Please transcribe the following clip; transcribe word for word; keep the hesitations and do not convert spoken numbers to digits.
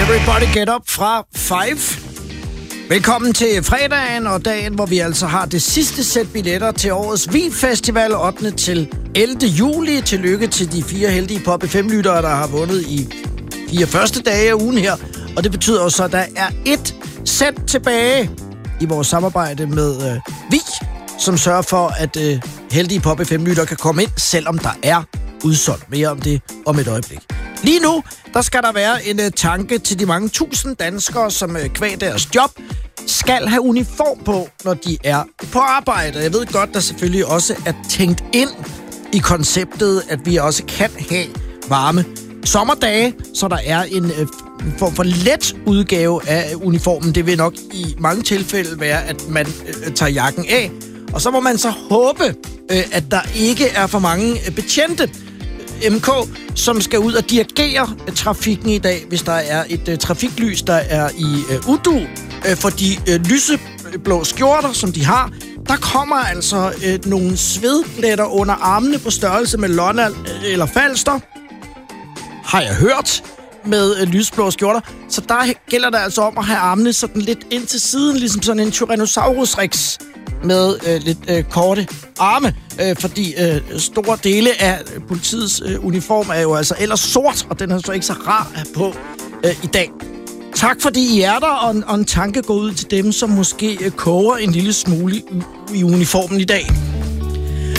Everybody Get Up fra Five. Velkommen til fredagen og dagen, hvor vi altså har det sidste sæt billetter til årets Vig Festival ottende til ellevte juli. Tillykke til de fire heldige Pop F M-lyttere, der har vundet i fire første dage af ugen her. Og det betyder også, at der er et sæt tilbage i vores samarbejde med øh, Vig, som sørger for, at øh, heldige Pop F M-lyttere kan komme ind, selvom der er udsolgt. Mere om det om et øjeblik. Lige nu, der skal der være en uh, tanke til de mange tusind danskere, som uh, kvæg deres job skal have uniform på, når de er på arbejde. Jeg ved godt, der selvfølgelig også er tænkt ind i konceptet, at vi også kan have varme sommerdage, så der er en uh, form for let udgave af uniformen. Det vil nok i mange tilfælde være, at man uh, tager jakken af, og så må man så håbe, uh, at der ikke er for mange uh, betjente M K, som skal ud og dirigere trafikken i dag, hvis der er et uh, trafiklys, der er i uh, udu uh, for de uh, lyseblå skjorter, som de har. Der kommer altså uh, nogle svedpletter under armene på størrelse med Lolland uh, eller Falster, har jeg hørt, med uh, lysblå skjorter. Så der gælder det altså om at have armene sådan lidt ind til siden, ligesom sådan en Tyrannosaurus Rex med øh, lidt øh, korte arme, øh, fordi øh, store dele af politiets øh, uniform er jo altså ellers sort, og den er så ikke så rar at have på øh, i dag. Tak fordi I er der, og, og en tanke går ud til dem, som måske øh, koger en lille smule i, i uniformen i dag.